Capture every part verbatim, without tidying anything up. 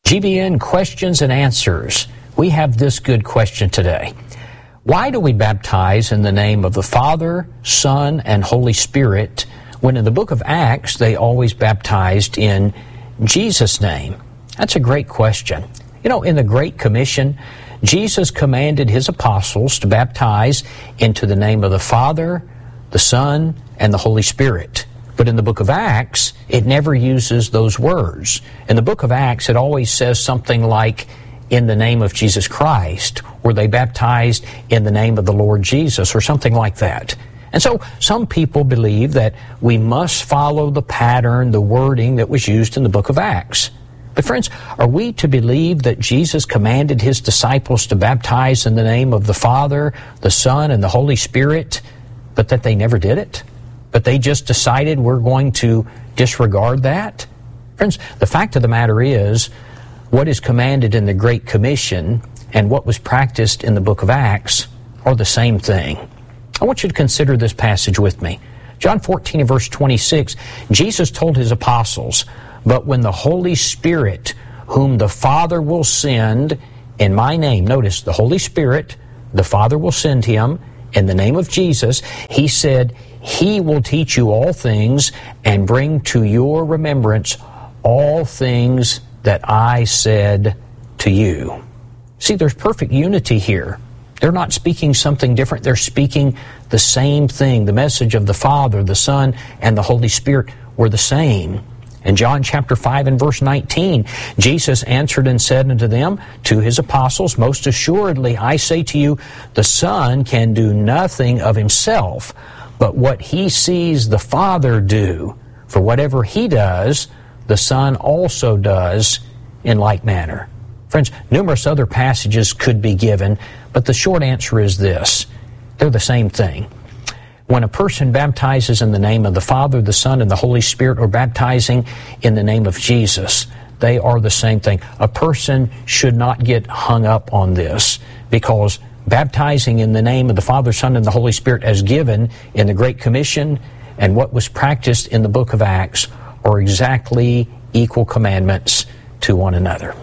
G B N Questions and Answers. We have this good question today. Why do we baptize in the name of the Father, Son, and Holy Spirit when in the book of Acts they always baptized in Jesus' name? That's a great question. You know, in the Great Commission, Jesus commanded his apostles to baptize into the name of the Father, the Son, and the Holy Spirit. But in the book of Acts, it never uses those words. In the book of Acts, it always says something like, in the name of Jesus Christ, or they baptized in the name of the Lord Jesus, or something like that. And so some people believe that we must follow the pattern, the wording that was used in the book of Acts. But friends, are we to believe that Jesus commanded his disciples to baptize in the name of the Father, the Son, and the Holy Spirit, but that they never did it? But they just decided we're going to disregard that? Friends, the fact of the matter is, what is commanded in the Great Commission and what was practiced in the book of Acts are the same thing. I want you to consider this passage with me. John fourteen and verse twenty-six, Jesus told his apostles, "But when the Holy Spirit, whom the Father will send in my name," notice, the Holy Spirit, the Father will send him in the name of Jesus, he said, "He will teach you all things and bring to your remembrance all things that I said to you." See, there's perfect unity here. They're not speaking something different. They're speaking the same thing. The message of the Father, the Son, and the Holy Spirit were the same. In John chapter five and verse nineteen, Jesus answered and said unto them, to his apostles, "Most assuredly I say to you, the Son can do nothing of himself, but what he sees the Father do. For whatever he does, the Son also does in like manner." Friends, numerous other passages could be given, but the short answer is this. They're the same thing. When a person baptizes in the name of the Father, the Son, and the Holy Spirit, or baptizing in the name of Jesus, they are the same thing. A person should not get hung up on this, because baptizing in the name of the Father, Son, and the Holy Spirit as given in the Great Commission and what was practiced in the book of Acts are exactly equal commandments to one another.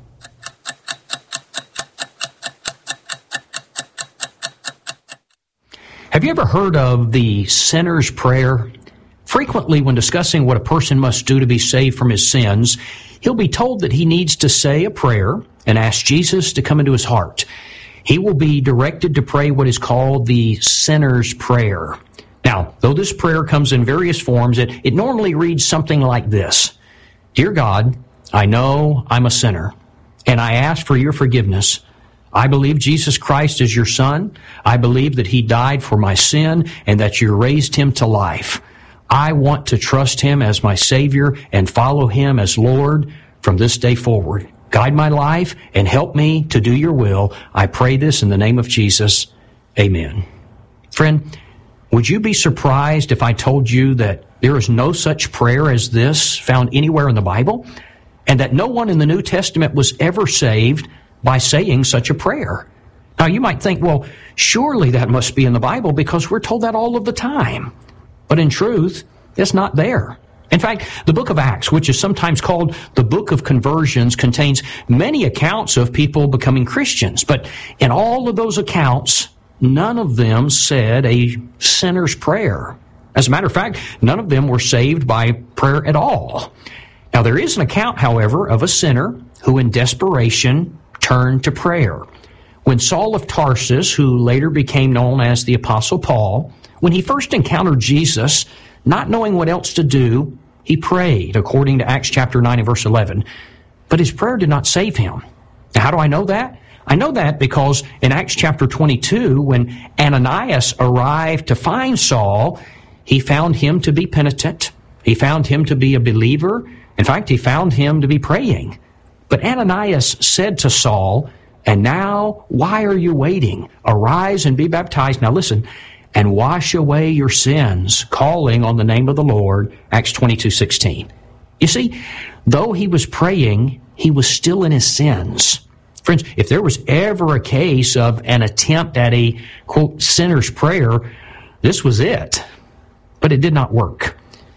Have you ever heard of the sinner's prayer? Frequently, when discussing what a person must do to be saved from his sins, he'll be told that he needs to say a prayer and ask Jesus to come into his heart. He will be directed to pray what is called the sinner's prayer. Now, though this prayer comes in various forms, it, it normally reads something like this. "Dear God, I know I'm a sinner, and I ask for your forgiveness. I believe Jesus Christ is your Son. I believe that he died for my sin and that you raised him to life. I want to trust him as my Savior and follow him as Lord from this day forward. Guide my life and help me to do your will. I pray this in the name of Jesus. Amen." Friend, would you be surprised if I told you that there is no such prayer as this found anywhere in the Bible, and that no one in the New Testament was ever saved by saying such a prayer? Now, you might think, well, surely that must be in the Bible because we're told that all of the time. But in truth, it's not there. In fact, the book of Acts, which is sometimes called the book of conversions, contains many accounts of people becoming Christians. But in all of those accounts, none of them said a sinner's prayer. As a matter of fact, none of them were saved by prayer at all. Now, there is an account, however, of a sinner who in desperation turned to prayer. When Saul of Tarsus, who later became known as the Apostle Paul, when he first encountered Jesus, not knowing what else to do, he prayed, according to Acts chapter nine and verse eleven. But his prayer did not save him. Now, how do I know that? I know that because in Acts chapter twenty-two, when Ananias arrived to find Saul, he found him to be penitent. He found him to be a believer. In fact, he found him to be praying. But Ananias said to Saul, "And now, why are you waiting? Arise and be baptized." Now listen, "and wash away your sins, calling on the name of the Lord." Acts twenty-two sixteen. You see, though he was praying, he was still in his sins. Friends, if there was ever a case of an attempt at a, quote, sinner's prayer, this was it. But it did not work.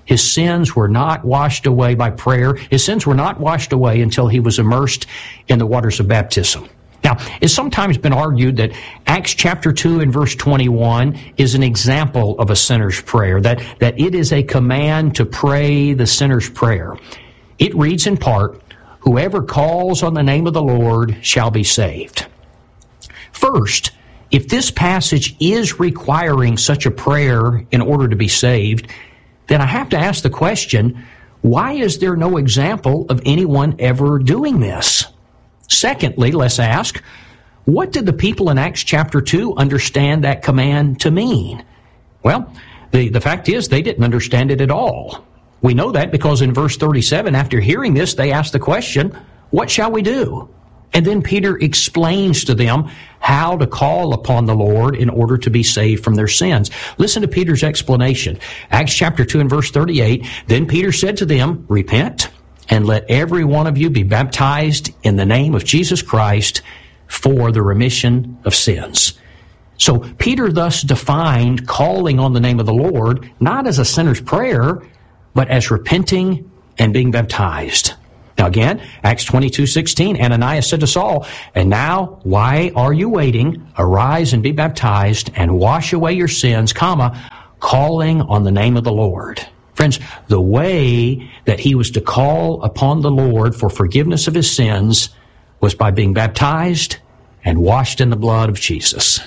His sins were not washed away by prayer. His sins were not washed away until he was immersed in the waters of baptism. Now, it's sometimes been argued that Acts chapter two and verse twenty-one is an example of a sinner's prayer, that, that it is a command to pray the sinner's prayer. It reads in part, "Whoever calls on the name of the Lord shall be saved." First, if this passage is requiring such a prayer in order to be saved, then I have to ask the question, why is there no example of anyone ever doing this? Secondly, let's ask, what did the people in Acts chapter two understand that command to mean? Well, the, the fact is they didn't understand it at all. We know that because in verse thirty-seven, after hearing this, they asked the question, "What shall we do?" And then Peter explains to them how to call upon the Lord in order to be saved from their sins. Listen to Peter's explanation. Acts chapter two and verse thirty-eight, "Then Peter said to them, Repent, and let every one of you be baptized in the name of Jesus Christ for the remission of sins." So Peter thus defined calling on the name of the Lord not as a sinner's prayer, but as repenting and being baptized. Now again, Acts twenty-two sixteen, Ananias said to Saul, "And now, why are you waiting? Arise and be baptized and wash away your sins, comma, calling on the name of the Lord." Friends, the way that he was to call upon the Lord for forgiveness of his sins was by being baptized and washed in the blood of Jesus.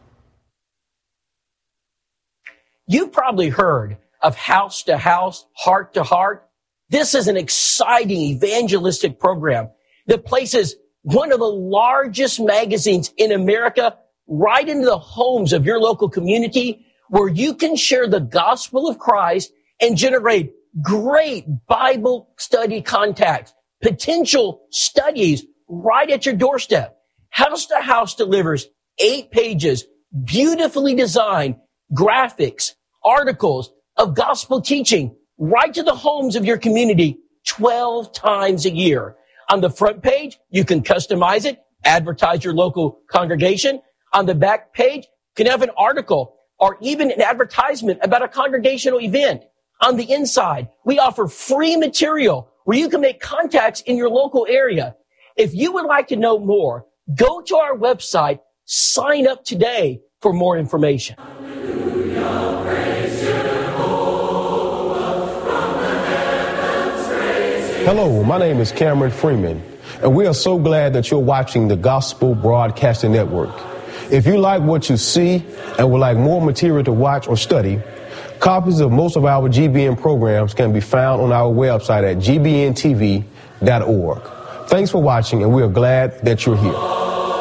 You've probably heard of House to House, Heart to Heart. This is an exciting evangelistic program that places one of the largest magazines in America right into the homes of your local community, where you can share the gospel of Christ and generate great Bible study contacts, potential studies right at your doorstep. House to House delivers eight pages, beautifully designed graphics, articles of gospel teaching right to the homes of your community twelve times a year. On the front page, you can customize it, advertise your local congregation. On the back page, you can have an article or even an advertisement about a congregational event. On the inside, we offer free material where you can make contacts in your local area. If you would like to know more, go to our website, sign up today for more information. Hello, my name is Cameron Freeman, and we are so glad that you're watching the Gospel Broadcasting Network. If you like what you see and would like more material to watch or study, copies of most of our G B N programs can be found on our website at g b n t v dot org. Thanks for watching, and we are glad that you're here.